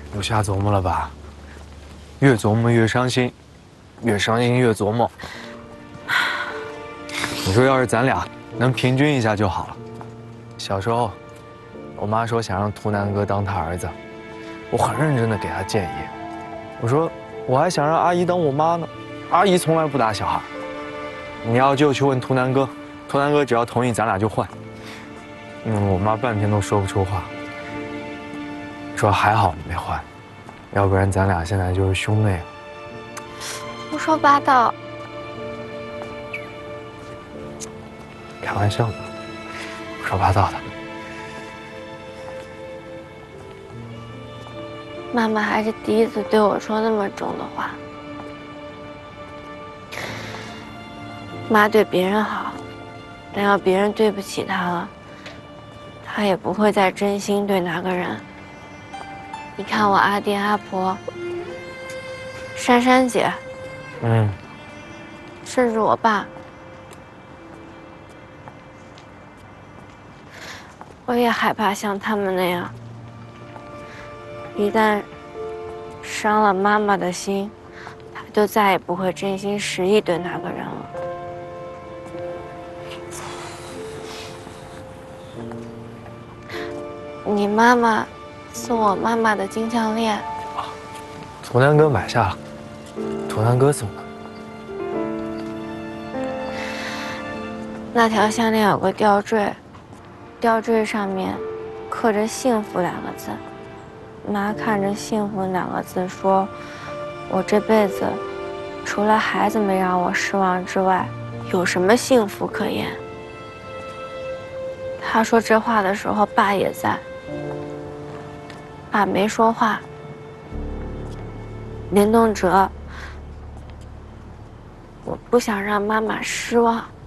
又瞎琢磨了吧？越琢磨越伤心，越伤心越琢磨。你说要是咱俩能平均一下就好了。小时候，我妈说想让图南哥当她儿子，我很认真的给她建议。我说我还想让阿姨当我妈呢，阿姨从来不打小孩。你要就去问图南哥，图南哥只要同意，咱俩就换。我妈半天都说不出话，说还好没换，要不然咱俩现在就是兄妹了。 胡说八道！ 开玩笑的，胡说八道的。 妈妈还是第一次对我说那么重的话。妈对别人好，但要别人对不起她了，她也不会再真心对那个人。你看我阿爹阿婆、珊珊姐，甚至我爸，我也害怕像他们那样，一旦伤了妈妈的心，她就再也不会真心实意对那个人了。你妈妈送我妈妈的金项链， 图南哥买下了，图南哥送的。 那条项链有个吊坠，吊坠上面刻着“幸福”2个字。妈看着“幸福”2个字说：“我这辈子除了孩子没让我失望之外，有什么幸福可言？”她说这话的时候，爸也在。爸没说话。林东哲，我不想让妈妈失望。